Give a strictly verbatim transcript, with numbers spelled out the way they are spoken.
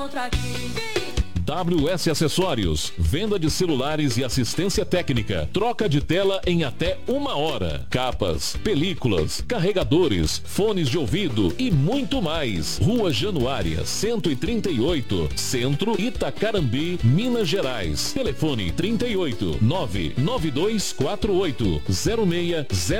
W S Acessórios, venda de celulares e assistência técnica, troca de tela em até uma hora, capas, películas, carregadores, fones de ouvido e muito mais. Rua Januária, cento e trinta e oito, Centro, Itacarambi, Minas Gerais. Telefone trinta e oito, nove nove dois quatro oito, zero seis zero